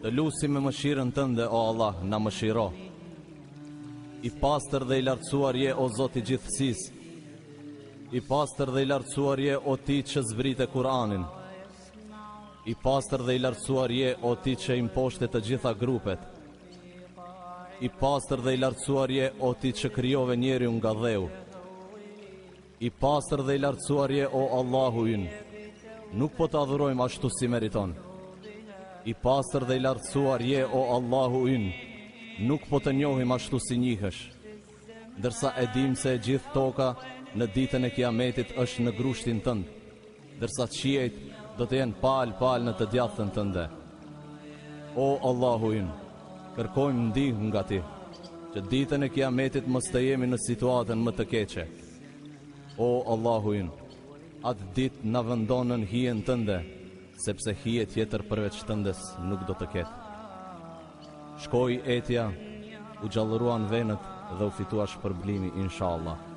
Të lusim me mëshirën tënde, o Allah, na mëshiro. I pastër dhe i lartësuar je, o Zot i gjithësisë. I pastër dhe i lartësuar je, o ti që zbrite Kur'anin. I pastër dhe i lartësuar je, o ti që imposhte të gjitha grupet. I pastër dhe i lartësuar je, o ti që krijove njeriun nga dheu. I pastër dhe i lartësuar je, o Allahu ynë, nuk po të adhurojmë ashtu si meriton. I pastër dhe i lartësuar je, o Allahu ynë, nuk po të njohim ashtu si njihesh. Ndërsa e dim se e gjithë toka në ditën e Kiametit është në grushtin tënd, ndërsa qiejt do të jenë palë në të djathtën tënde. O Allahu ynë, kërkojmë ndihmë nga ti, që ditën e Kiametit mos të jemi në situatën më të keqe. O Allahu ynë, atë ditë na vendonën hijen tënde, sepse hije tjetër përveç tëndes nuk do të ketë. Shkoi etja, u gjallëruan venët dhe u fitua shpërblimi inshallah.